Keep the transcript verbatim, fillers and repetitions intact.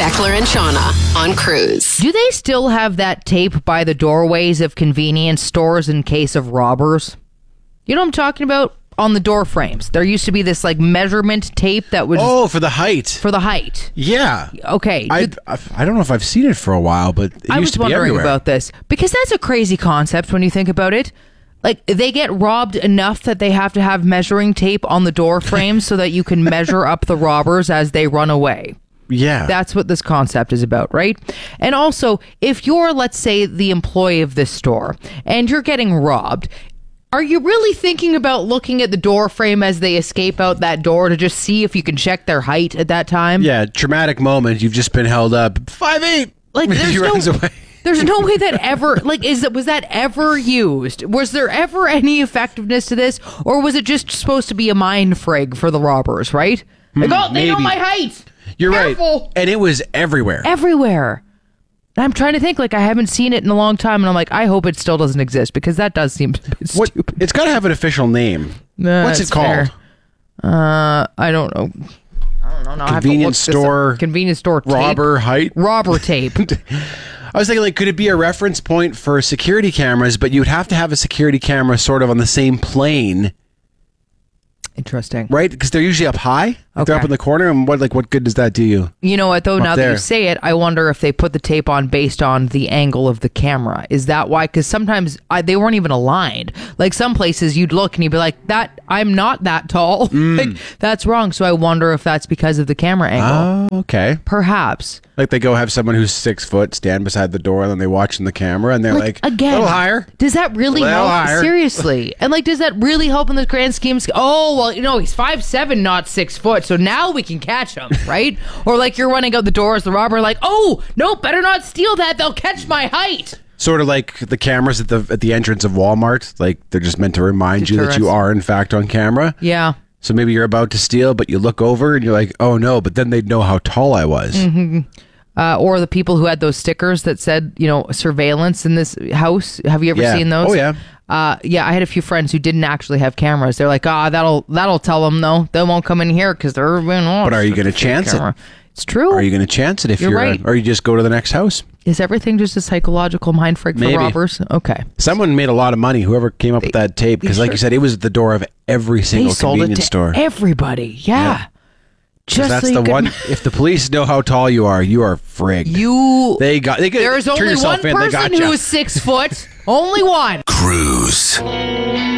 Beckler and Shauna on Cruise. Do they still have that tape by the doorways of convenience stores in case of robbers? You know what I'm talking about? On the door frames. There used to be this like measurement tape that was... Oh, for the height. For the height. Yeah. Okay. I I don't know if I've seen it for a while, but it I used was to be wondering everywhere. about this. Because that's a crazy concept when you think about it. Like, they get robbed enough that they have to have measuring tape on the door frames so that you can measure up the robbers as they run away. Yeah. That's what this concept is about, right? And also, if you're, let's say, the employee of this store and you're getting robbed, are you really thinking about looking at the door frame as they escape out that door to just see if you can check their height at that time? Yeah, traumatic moment. You've just been held up. five eight Like, there's he no, runs away. there's no way that ever, like, is that, was that ever used? Was there ever any effectiveness to this? Or was it just supposed to be a mind frig for the robbers, right? Like, oh, they know maybe. my height. You're Careful. right. And it was everywhere. Everywhere. I'm trying to think, like, I haven't seen it in a long time, and I'm like, I hope it still doesn't exist, because that does seem a bit What, stupid. it's got to have an official name. Nah, What's it it's called? fair. Uh, I don't know. I don't know. Now I have to Convenience look this up. store Convenience store tape. Robber height. Robber tape. I was thinking, like, could it be a reference point for security cameras, but you would have to have a security camera sort of on the same plane, Interesting. right? Because they're usually up high. Like, They're Okay. up in the corner, and what, like, what good does that do you? You know what, though? Now that there. you say it, I wonder if they put the tape on based on the angle of the camera. Is that why? Because sometimes I, they weren't even aligned. Like, some places you'd look and you'd be like, "That I'm not that tall. Like, that's wrong." So I wonder if that's because of the camera angle. Oh, okay. Perhaps. Like, they go have someone who's six foot stand beside the door, and then they watch in the camera, and they're like, again, a little higher. Does that really A little help? higher. Seriously. And like, does that really help in the grand scheme? Oh, well, you know, he's five seven, not six foot. So now we can catch him, right? Or like you're running out the door as the robber, like, oh, no, better not steal that. They'll catch my height. Sort of like the cameras at the at the entrance of Walmart. Like, they're just meant to remind you that Deter you us. are, in fact, on camera. Yeah. So maybe you're about to steal, but you look over and you're like, oh no, but then they'd know how tall I was. Mm-hmm. Uh, or the people who had those stickers that said, you know, surveillance in this house. Have you ever Yeah. seen those? Oh, yeah. Uh, yeah, I had a few friends who didn't actually have cameras. They're like, ah, that'll that'll tell them though. They won't come in here because they're being lost. But are you going to chance it? Camera. It's true. Are you going to chance it if You're you're, right. or you just go to the next house? Is everything just a psychological mind freak Maybe. for robbers? Okay. Someone made a lot of money, whoever came up with that tape, because like sure- you said, it was at the door of every They single sold it convenience to store. everybody. Yeah. Yeah. 'Cause Just that's so you the could- one. If the police know how tall you are, you are frigged. You. They got. They could There is turn only yourself one in, they person gotcha. who is six foot. Only one. Cruise.